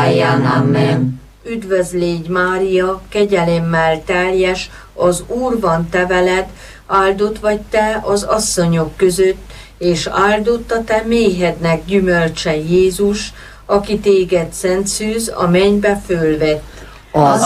minnyáján. Amen. Üdvözl légy Mária, kegyelemmel teljes, az Úr van te veled, áldott vagy te az asszonyok között, és áldott a te méhednek gyümölcse Jézus, aki téged szent szűz, a mennybe fölvett. Az